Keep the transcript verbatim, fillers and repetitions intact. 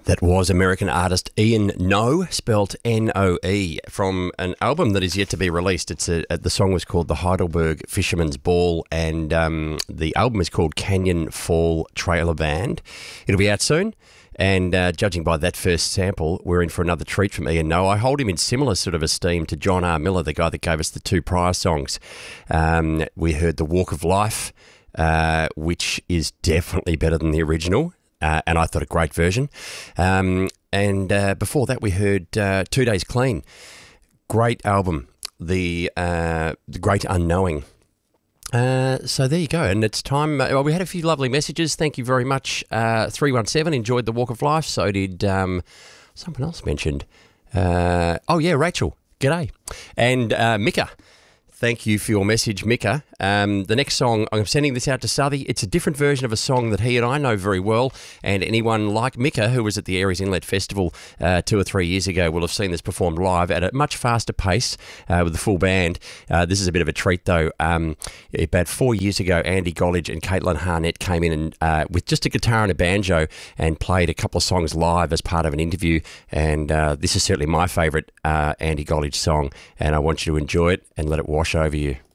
That was American artist Ian Noe, spelt N O E, from an album that is yet to be released. It's a, the song was called The Heidelberg Fisherman's Ball, and um, the album is called Canyon Fall Trailer Band. It'll be out soon, and uh, judging by that first sample, we're in for another treat from Ian Noe. I hold him in similar sort of esteem to John R. Miller, the guy that gave us the two prior songs. Um, we heard The Walk of Life, uh, which is definitely better than the original. Uh, and I thought a great version. Um, and uh, before that, we heard uh, Two Days Clean. Great album, The uh, the Great Unknowing. Uh, so there you go. And it's time. Uh, well, we had a few lovely messages. Thank you very much. Uh, three one seven enjoyed The Walk of Life. So did um, someone else mentioned. Uh, oh, yeah, Rachel. G'day. And uh, Mika. Thank you for your message, Mika. Um, the next song, I'm sending this out to Southey. It's a different version of a song that he and I know very well, and anyone like Mika, who was at the Aries Inlet Festival uh, two or three years ago, will have seen this performed live at a much faster pace uh, with the full band. Uh, this is a bit of a treat, though. Um, about four years ago, Andy Gollidge and Caitlin Harnett came in and, uh, with just a guitar and a banjo and played a couple of songs live as part of an interview, and uh, this is certainly my favourite uh, Andy Gollidge song, and I want you to enjoy it and let it wash over you.